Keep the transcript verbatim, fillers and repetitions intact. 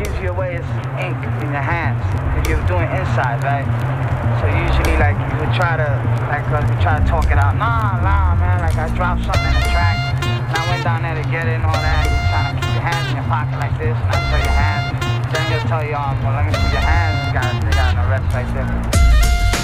easier way is ink in your hands, because you're doing inside, right? So usually, like, you would try to, like, uh, we try to talk it out. Nah, nah, man, like, I dropped something in the track, and I went down there to get it and all that. You're trying to keep your hands in your pocket like this, and I tell your hands. Then he'll tell you, um, well, let me see your hands. You got, you got an arrest right there.